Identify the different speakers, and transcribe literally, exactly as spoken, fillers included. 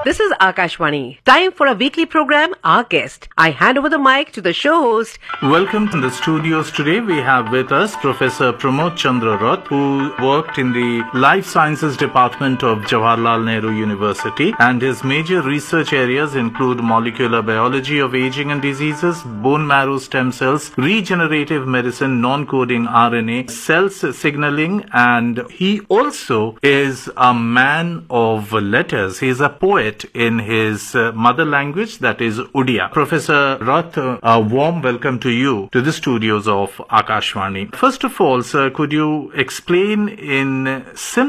Speaker 1: This is Akashvani. Time for a weekly program, Our Guest. I hand over the mic to the show host.
Speaker 2: Welcome to the studios. Today we have with us Professor Pramod Chandra Rath, who worked in the Life Sciences Department of Jawaharlal Nehru University, and his major research areas include molecular biology of aging and diseases, bone marrow stem cells, regenerative medicine, non-coding R N A, cells signaling, and he also is a man of letters. He is a poet in his uh, mother language, that is Odia. Professor Rath, uh, a warm welcome to you to the studios of Akashvani. First of all, sir, could you explain in simple